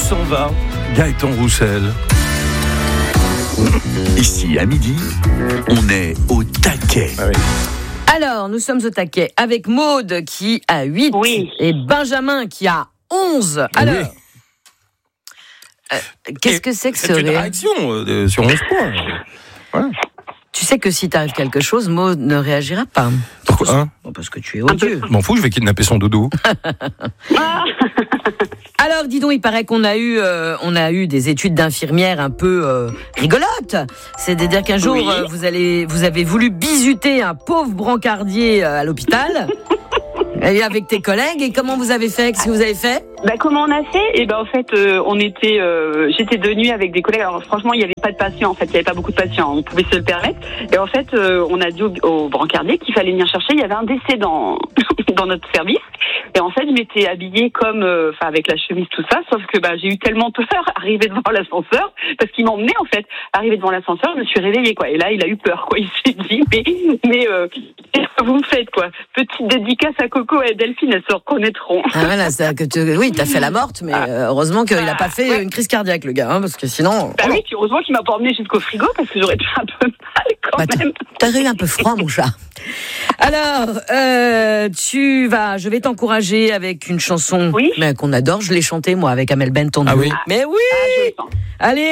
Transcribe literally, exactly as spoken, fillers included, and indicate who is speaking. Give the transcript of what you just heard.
Speaker 1: s'en va. Gaëtan Roussel.
Speaker 2: Ici, à midi, on est au taquet.
Speaker 1: Ah oui.
Speaker 3: Alors, nous sommes au taquet avec Maude qui a huit
Speaker 4: Oui.
Speaker 3: et Benjamin qui a onze. Alors,
Speaker 1: Oui.
Speaker 3: euh, qu'est-ce que c'est que ce
Speaker 1: C'est une
Speaker 3: rire ?
Speaker 1: réaction euh, sur onze points. Voilà.
Speaker 3: Tu sais que si t'arrive quelque chose, Maude ne réagira pas.
Speaker 1: Pourquoi hein
Speaker 3: Bon, parce que tu es odieux.
Speaker 1: Je m'en fous, je vais kidnapper son doudou.
Speaker 4: Ah.
Speaker 3: Alors, dis donc, il paraît qu'on a eu, euh, on a eu des études d'infirmière un peu euh, rigolotes. C'est-à-dire qu'un jour,
Speaker 4: Oui.
Speaker 3: euh, vous allez, vous avez voulu bisuter un pauvre brancardier euh, à l'hôpital. Et avec tes collègues. Et comment vous avez fait ? Qu'est-ce que vous avez fait ?
Speaker 4: Bah, comment on a fait ? Et ben en fait, euh, on était, euh, j'étais de nuit avec des collègues. Alors franchement, il n'y avait pas de patients. En fait, il n'y avait pas beaucoup de patients. On pouvait se le permettre. Et en fait, euh, on a dit au, au brancardier qu'il fallait venir chercher. Il y avait un décès dans dans notre service. Et en fait, je m'étais habillée comme, enfin, euh, avec la chemise tout ça. Sauf que bah, j'ai eu tellement peur arriver devant l'ascenseur parce qu'il m'emmenait en fait. Arrivé devant l'ascenseur, je me suis réveillée quoi. Et là, il a eu peur quoi. Il s'est dit mais mais euh, qu'est-ce que vous me faites quoi ? Petite dédicace à Coco et à Delphine, elles se reconnaîtront.
Speaker 3: Ah voilà, c'est que tu, oui, t'as fait la morte, mais euh, heureusement qu'il n'a pas fait
Speaker 4: ouais.
Speaker 3: une crise cardiaque, le gars, hein, parce que sinon.
Speaker 4: Bah oui, puis heureusement qu'il m'a pas emmené jusqu'au frigo parce que j'aurais pu un peu mal quand
Speaker 3: Bah,
Speaker 4: même.
Speaker 3: t'as eu un peu froid, mon chat. Alors, euh, tu vas, je vais t'encourager avec une chanson
Speaker 4: Oui.
Speaker 3: mais qu'on adore. Je l'ai chantée moi avec Amel Bent, ton
Speaker 1: Ah
Speaker 3: duo.
Speaker 1: oui.
Speaker 3: Mais oui.
Speaker 4: Ah, je le sens.
Speaker 3: Allez.